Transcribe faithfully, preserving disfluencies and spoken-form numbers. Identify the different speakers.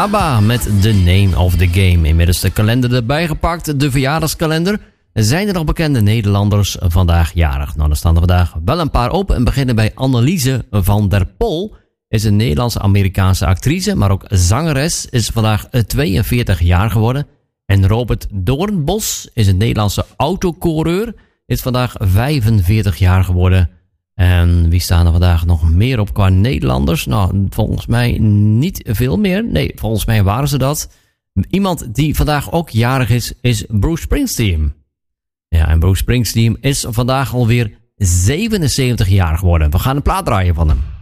Speaker 1: ABBA met The Name of the Game. Inmiddels de kalender erbij gepakt, de verjaardagskalender. Zijn er nog bekende Nederlanders vandaag jarig? Nou, er staan er vandaag wel een paar op. En beginnen bij Anneliese van der Pol. Is een Nederlandse-Amerikaanse actrice, maar ook zangeres. Is vandaag tweeënveertig jaar geworden. En Robert Doornbos is een Nederlandse autocoureur. Is vandaag vijfenveertig jaar geworden. En wie staan er vandaag nog meer op qua Nederlanders? Nou, volgens mij niet veel meer. Nee, volgens mij waren ze dat. Iemand die vandaag ook jarig is, is Bruce Springsteen. Ja, en Bruce Springsteen is vandaag alweer zevenenzeventig jaar geworden. We gaan een plaat draaien van hem.